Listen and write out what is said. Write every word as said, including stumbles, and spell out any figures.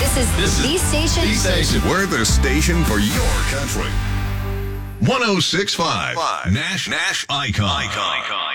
This is This the is station. the station. We're the station for your country. one oh six point five Nash Nash Icon. Icon.